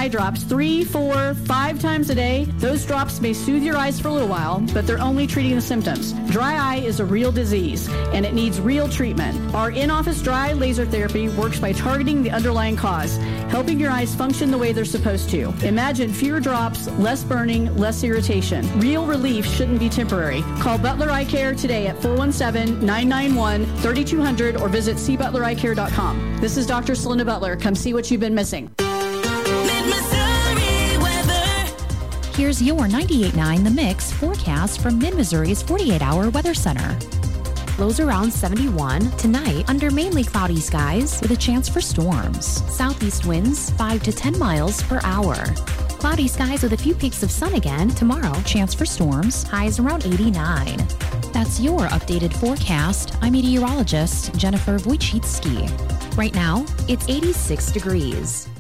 eye drops 3, 4, 5 times a day. Those drops may soothe your eyes for a little while, but they're only treating the symptoms. Dry eye is a real disease, and it needs real treatment. Our in-office dry laser therapy works by targeting the underlying cause, helping your eyes function the way they're supposed to. Imagine fewer drops, less burning, less irritation. Real relief shouldn't be temporary. Call Butler Eye Care today at 417-991-3200 or visit cbutlereyecare.com. This is Dr. Celinda Butler. Come see what you've been missing. Here's your 98.9 The Mix forecast from Mid-Missouri's 48-hour weather center. Lows around 71. Tonight, under mainly cloudy skies with a chance for storms. Southeast winds 5 to 10 miles per hour. Cloudy skies with a few peaks of sun again. Tomorrow, chance for storms. Highs around 89. That's your updated forecast. I'm meteorologist Jennifer Wojcicki. Right now, it's 86 degrees.